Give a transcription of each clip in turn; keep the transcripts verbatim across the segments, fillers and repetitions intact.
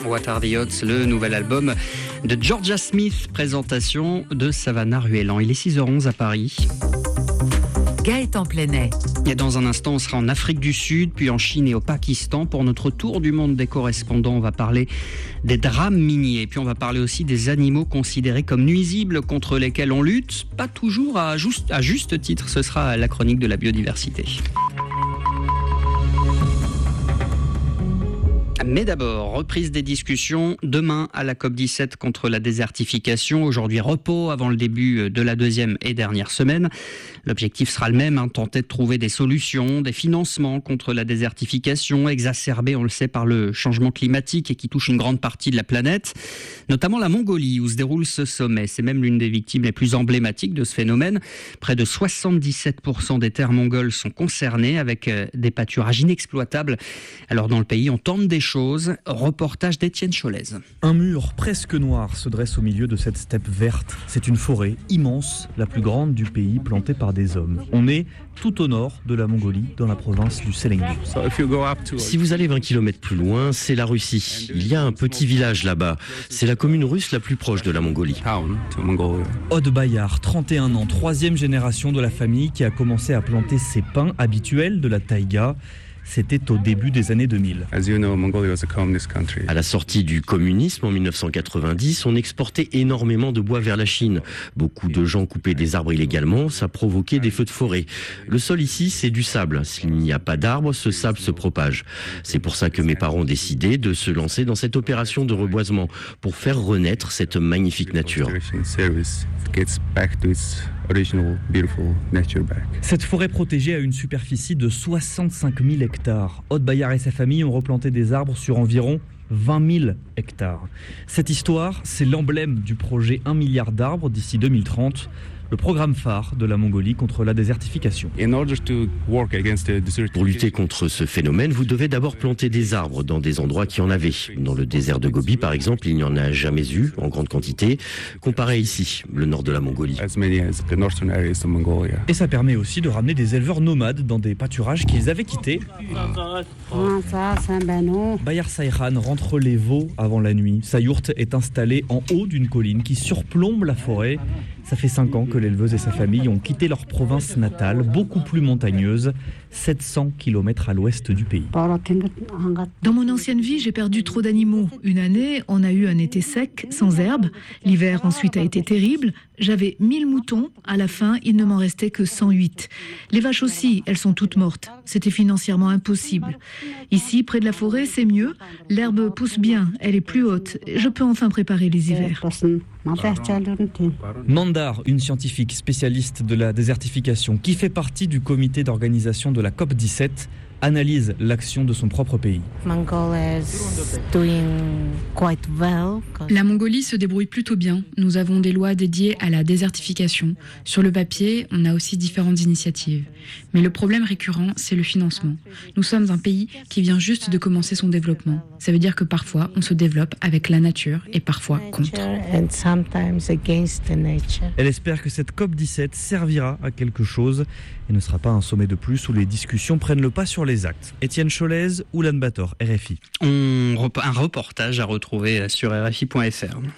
What Are the Odds, le nouvel album de Georgia Smith, présentation de Savannah Ruellan. Il est six heures onze à Paris. Gaëtan Plenet. Et dans un instant, on sera en Afrique du Sud, puis en Chine et au Pakistan. Pour notre tour du monde des correspondants, on va parler des drames miniers. Puis on va parler aussi des animaux considérés comme nuisibles contre lesquels on lutte, pas toujours à juste, à juste titre. Ce sera la chronique de la biodiversité. Mais d'abord, reprise des discussions demain à la COP dix-sept contre la désertification. Aujourd'hui, repos avant le début de la deuxième et dernière semaine. L'objectif sera le même, hein, tenter de trouver des solutions, des financements contre la désertification, exacerbée, on le sait, par le changement climatique et qui touche une grande partie de la planète, notamment la Mongolie où se déroule ce sommet. C'est même l'une des victimes les plus emblématiques de ce phénomène. Près de soixante-dix-sept pour cent des terres mongoles sont concernées avec des pâturages inexploitables. Alors dans le pays, on tente des choses. Reportage d'Étienne Cholez. Un mur presque noir se dresse au milieu de cette steppe verte. C'est une forêt immense, la plus grande du pays, plantée par des hommes. On est tout au nord de la Mongolie, dans la province du Selengu. Si vous allez vingt kilomètres plus loin, c'est la Russie. Il y a un petit village là-bas. C'est la commune russe la plus proche de la Mongolie. Odd Bayar, trente et un ans, troisième génération de la famille qui a commencé à planter ses pins habituels de la taïga. C'était au début des années deux mille. À la sortie du communisme en dix-neuf cent quatre-vingt-dix, on exportait énormément de bois vers la Chine. Beaucoup de gens coupaient des arbres illégalement, ça provoquait des feux de forêt. Le sol ici, c'est du sable. S'il n'y a pas d'arbres, ce sable se propage. C'est pour ça que mes parents ont décidé de se lancer dans cette opération de reboisement pour faire renaître cette magnifique nature. Cette forêt protégée a une superficie de soixante-cinq mille hectares. Odd Bayar et sa famille ont replanté des arbres sur environ vingt mille hectares. Cette histoire, c'est l'emblème du projet un milliard d'arbres d'ici deux mille trente. Le programme phare de la Mongolie contre la désertification. Pour lutter contre ce phénomène, vous devez d'abord planter des arbres dans des endroits qui en avaient. Dans le désert de Gobi, par exemple, il n'y en a jamais eu en grande quantité, comparé ici, le nord de la Mongolie. Et ça permet aussi de ramener des éleveurs nomades dans des pâturages qu'ils avaient quittés. Bayar Sayhan rentre les veaux avant la nuit. Sa yourte est installée en haut d'une colline qui surplombe la forêt. Ça fait cinq ans que l'éleveuse et sa famille ont quitté leur province natale, beaucoup plus montagneuse, sept cents kilomètres à l'ouest du pays. Dans mon ancienne vie, j'ai perdu trop d'animaux. Une année, on a eu un été sec, sans herbe. L'hiver ensuite a été terrible. J'avais mille moutons. À la fin, il ne m'en restait que cent huit. Les vaches aussi, elles sont toutes mortes. C'était financièrement impossible. Ici, près de la forêt, c'est mieux. L'herbe pousse bien, elle est plus haute. Je peux enfin préparer les hivers. Mandar, une scientifique spécialiste de la désertification qui fait partie du comité d'organisation de la COP dix-sept, analyse l'action de son propre pays. La Mongolie se débrouille plutôt bien. Nous avons des lois dédiées à la désertification. Sur le papier, on a aussi différentes initiatives. Mais le problème récurrent, c'est le financement. Nous sommes un pays qui vient juste de commencer son développement. Ça veut dire que parfois, on se développe avec la nature et parfois contre. Elle espère que cette COP dix-sept servira à quelque chose et ne sera pas un sommet de plus où les discussions prennent le pas sur les actes. Étienne Cholez, Oulan-Bator, R F I. On, un reportage à retrouver sur R F I point F R.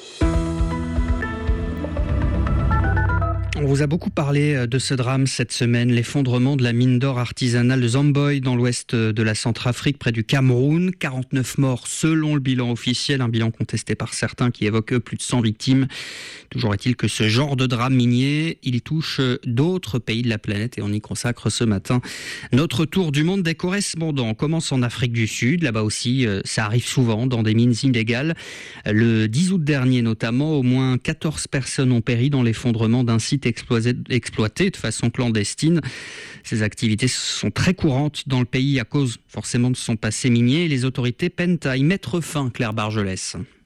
On vous a beaucoup parlé de ce drame cette semaine, l'effondrement de la mine d'or artisanale de Zamboi dans l'ouest de la Centrafrique, près du Cameroun. quarante-neuf morts selon le bilan officiel, un bilan contesté par certains qui évoquent plus de cent victimes. Toujours est-il que ce genre de drame minier, il touche d'autres pays de la planète et on y consacre ce matin notre tour du monde des correspondants. On commence en Afrique du Sud, là-bas aussi ça arrive souvent dans des mines illégales. Le dix août dernier notamment, au moins quatorze personnes ont péri dans l'effondrement d'un site exploité de façon clandestine. Ces activités sont très courantes dans le pays à cause forcément de son passé minier et les autorités peinent à y mettre fin, Claire Bargelès.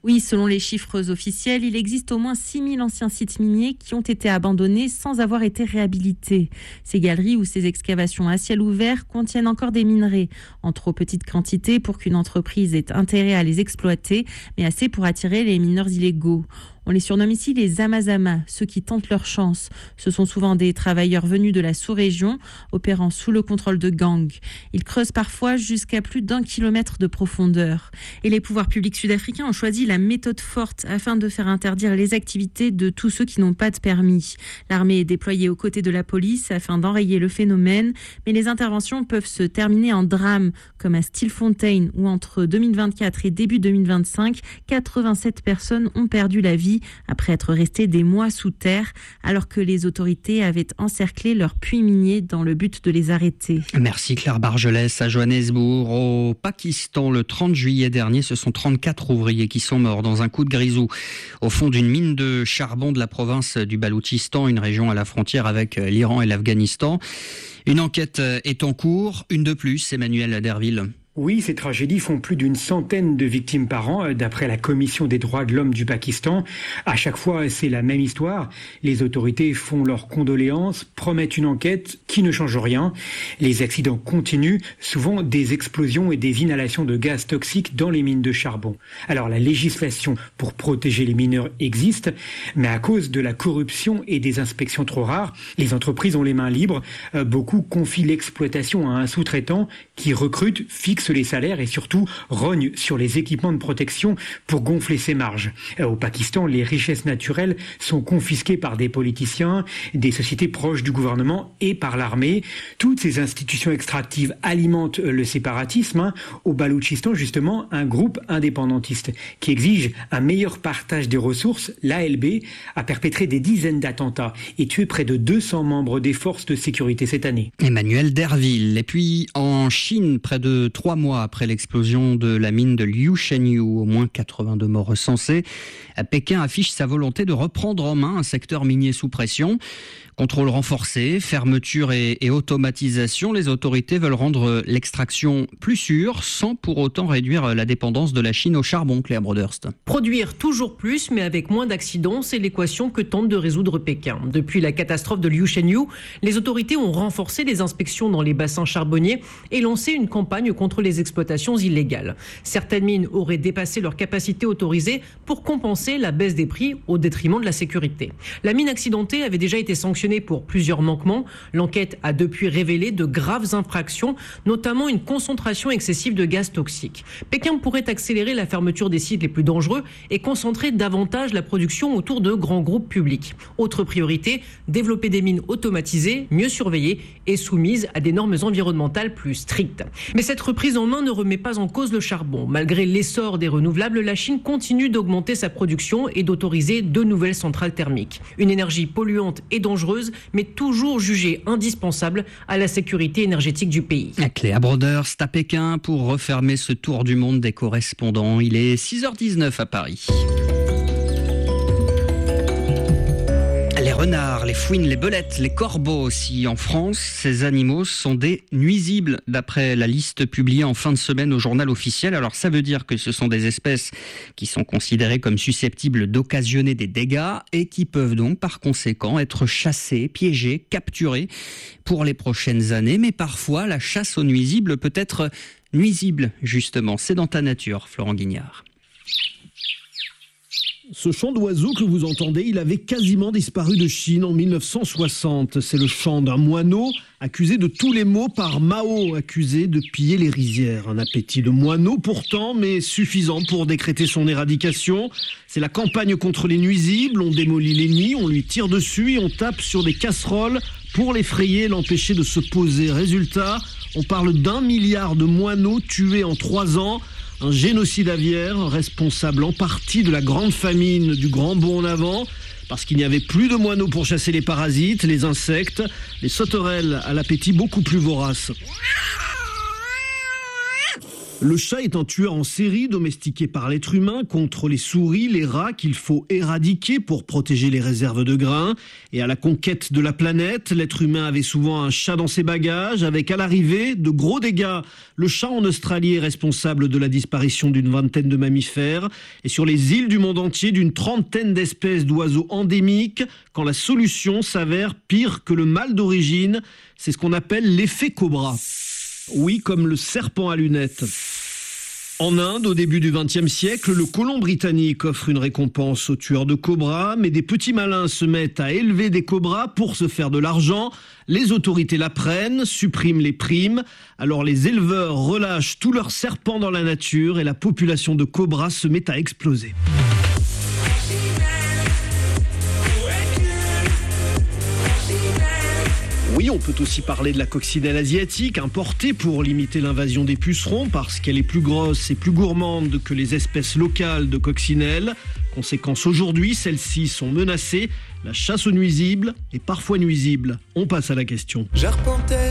Oui, selon les chiffres officiels, il existe au moins six mille anciens sites miniers qui ont été abandonnés sans avoir été réhabilités. Ces galeries ou ces excavations à ciel ouvert contiennent encore des minerais, en trop petite quantité pour qu'une entreprise ait intérêt à les exploiter, mais assez pour attirer les mineurs illégaux. On les surnomme ici les Amazama, ceux qui tentent leur chance. Ce sont souvent des travailleurs venus de la sous-région, opérant sous le contrôle de gangs. Ils creusent parfois jusqu'à plus d'un kilomètre de profondeur. Et les pouvoirs publics sud-africains ont choisi la méthode forte afin de faire interdire les activités de tous ceux qui n'ont pas de permis. L'armée est déployée aux côtés de la police afin d'enrayer le phénomène, mais les interventions peuvent se terminer en drame, comme à Stilfontein, où entre deux mille vingt-quatre et début deux mille vingt-cinq, quatre-vingt-sept personnes ont perdu la vie après être restés des mois sous terre, alors que les autorités avaient encerclé leurs puits miniers dans le but de les arrêter. Merci Claire Bargelès. À Johannesburg, au Pakistan, le trente juillet dernier, ce sont trente-quatre ouvriers qui sont morts dans un coup de grisou au fond d'une mine de charbon de la province du Baloutchistan, une région à la frontière avec l'Iran et l'Afghanistan. Une enquête est en cours, une de plus, Emmanuel Derville. Oui, ces tragédies font plus d'une centaine de victimes par an, d'après la Commission des droits de l'homme du Pakistan. À chaque fois, c'est la même histoire. Les autorités font leurs condoléances, promettent une enquête qui ne change rien. Les accidents continuent, souvent des explosions et des inhalations de gaz toxiques dans les mines de charbon. Alors la législation pour protéger les mineurs existe, mais à cause de la corruption et des inspections trop rares, les entreprises ont les mains libres. Beaucoup confient l'exploitation à un sous-traitant qui recrute, fixe les salaires et surtout rogne sur les équipements de protection pour gonfler ses marges. Au Pakistan, les richesses naturelles sont confisquées par des politiciens, des sociétés proches du gouvernement et par l'armée. Toutes ces institutions extractives alimentent le séparatisme. Au Baloutchistan, justement, un groupe indépendantiste qui exige un meilleur partage des ressources, l'A L B, a perpétré des dizaines d'attentats et tué près de deux cents membres des forces de sécurité cette année. Emmanuel Derville. Et puis en Chine, près de trois mois après l'explosion de la mine de Liu Shenyu, au moins quatre-vingt-deux morts recensés, Pékin affiche sa volonté de reprendre en main un secteur minier sous pression. Contrôle renforcé, fermeture et, et automatisation, les autorités veulent rendre l'extraction plus sûre sans pour autant réduire la dépendance de la Chine au charbon, Claire Broderst. Produire toujours plus mais avec moins d'accidents, c'est l'équation que tente de résoudre Pékin. Depuis la catastrophe de Liu Shenyu, les autorités ont renforcé les inspections dans les bassins charbonniers et lancé une campagne contre les exploitations illégales. Certaines mines auraient dépassé leur capacité autorisée pour compenser la baisse des prix au détriment de la sécurité. La mine accidentée avait déjà été sanctionnée pour plusieurs manquements. L'enquête a depuis révélé de graves infractions, notamment une concentration excessive de gaz toxiques. Pékin pourrait accélérer la fermeture des sites les plus dangereux et concentrer davantage la production autour de grands groupes publics. Autre priorité, développer des mines automatisées, mieux surveillées et soumises à des normes environnementales plus strictes. Mais cette reprise en main ne remet pas en cause le charbon. Malgré l'essor des renouvelables, la Chine continue d'augmenter sa production et d'autoriser de nouvelles centrales thermiques. Une énergie polluante et dangereuse, mais toujours jugée indispensable à la sécurité énergétique du pays. Cléa Broderst à Pékin pour refermer ce tour du monde des correspondants. Il est six heures dix-neuf à Paris. Les renards, les fouines, les belettes, les corbeaux aussi. En France, ces animaux sont des nuisibles, d'après la liste publiée en fin de semaine au journal officiel. Alors ça veut dire que ce sont des espèces qui sont considérées comme susceptibles d'occasionner des dégâts et qui peuvent donc par conséquent être chassées, piégées, capturées pour les prochaines années. Mais parfois, la chasse aux nuisibles peut être nuisible, justement. C'est dans ta nature, Florent Guignard. Ce chant d'oiseau que vous entendez, il avait quasiment disparu de Chine en mille neuf cent soixante. C'est le chant d'un moineau accusé de tous les maux par Mao, accusé de piller les rizières. Un appétit de moineau pourtant, mais suffisant pour décréter son éradication. C'est la campagne contre les nuisibles. On démolit les nids, on lui tire dessus et on tape sur des casseroles pour l'effrayer, l'empêcher de se poser. Résultat, on parle d'un milliard de moineaux tués en trois ans. Un génocide aviaire responsable en partie de la grande famine du Grand Bond en avant, parce qu'il n'y avait plus de moineaux pour chasser les parasites, les insectes, les sauterelles à l'appétit beaucoup plus vorace. Le chat est un tueur en série domestiqué par l'être humain contre les souris, les rats qu'il faut éradiquer pour protéger les réserves de grains. Et à la conquête de la planète, l'être humain avait souvent un chat dans ses bagages avec à l'arrivée de gros dégâts. Le chat en Australie est responsable de la disparition d'une vingtaine de mammifères et sur les îles du monde entier d'une trentaine d'espèces d'oiseaux endémiques quand la solution s'avère pire que le mal d'origine. C'est ce qu'on appelle l'effet cobra. Oui, comme le serpent à lunettes. En Inde, au début du vingtième siècle, le colon britannique offre une récompense aux tueurs de cobras, mais des petits malins se mettent à élever des cobras pour se faire de l'argent. Les autorités la prennent, suppriment les primes. Alors les éleveurs relâchent tous leurs serpents dans la nature et la population de cobras se met à exploser. Oui, on peut aussi parler de la coccinelle asiatique, importée pour limiter l'invasion des pucerons parce qu'elle est plus grosse et plus gourmande que les espèces locales de coccinelle. Conséquence, aujourd'hui, celles-ci sont menacées. La chasse aux nuisibles est parfois nuisible. On passe à la question. J'arpentais